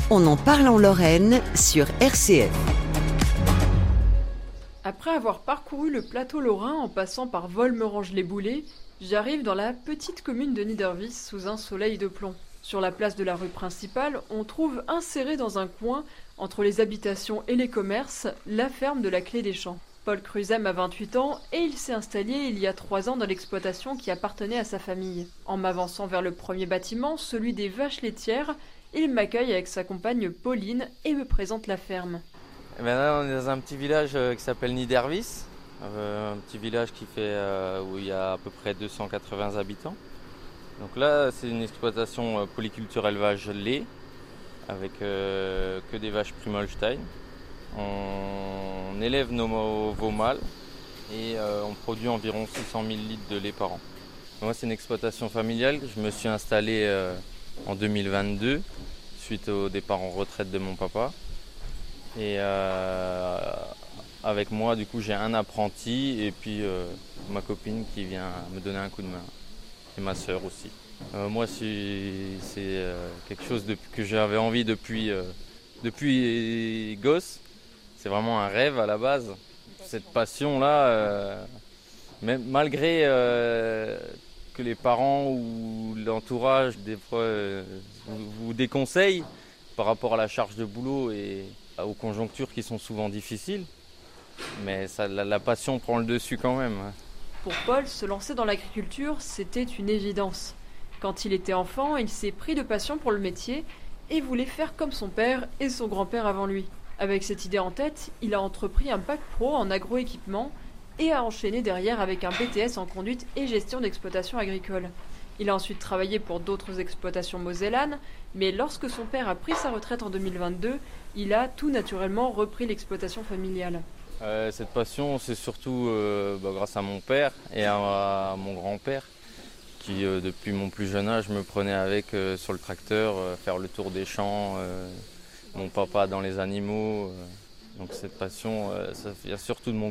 On en parle en Lorraine sur RCF. Après avoir parcouru le plateau lorrain en passant par Volmerange-les-Boulets, j'arrive dans la petite commune de Niederwies sous un soleil de plomb. Sur la place de la rue principale, on trouve inséré dans un coin, entre les habitations et les commerces, la ferme de la Clé des Champs. Paul Cruzem a 28 ans et il s'est installé il y a 3 ans dans l'exploitation qui appartenait à sa famille. En m'avançant vers le premier bâtiment, celui des vaches laitières, il m'accueille avec sa compagne Pauline et me présente la ferme. Et ben là, on est dans un petit village qui s'appelle Niederwies, un petit village où il y a à peu près 280 habitants. Donc là, c'est une exploitation polyculture élevage lait avec que des vaches Primolstein. On élève nos veaux mâles et on produit environ 600 000 litres de lait par an. Moi, c'est une exploitation familiale. Je me suis installé en 2022 suite au départ en retraite de mon papa. Et avec moi, du coup, j'ai un apprenti et puis ma copine qui vient me donner un coup de main. Et ma sœur aussi. Moi, c'est quelque chose que j'avais envie depuis gosse. C'est vraiment un rêve à la base. Cette passion-là, même malgré que les parents ou l'entourage, des fois, vous déconseillent par rapport à la charge de boulot et aux conjonctures qui sont souvent difficiles. Mais la passion prend le dessus quand même. Pour Paul, se lancer dans l'agriculture, c'était une évidence. Quand il était enfant, il s'est pris de passion pour le métier et voulait faire comme son père et son grand-père avant lui. Avec cette idée en tête, il a entrepris un bac pro en agroéquipement et a enchaîné derrière avec un BTS en conduite et gestion d'exploitation agricole. Il a ensuite travaillé pour d'autres exploitations mosellanes, mais lorsque son père a pris sa retraite en 2022, il a tout naturellement repris l'exploitation familiale. Cette passion, c'est surtout grâce à mon père et à mon grand-père qui, depuis mon plus jeune âge, me prenait avec sur le tracteur, faire le tour des champs, mon papa dans les animaux. Donc cette passion, ça vient surtout de mon